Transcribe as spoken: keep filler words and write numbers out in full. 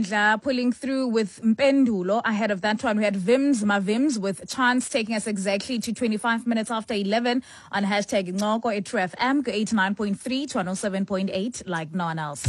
Pulling through with Mpendulo. Ahead of that one, we had Vims Mavims with Chance taking us exactly to twenty-five minutes after eleven on hashtag Ngoko at True F M, eighty-nine point three to one oh seven point eight, like no one else.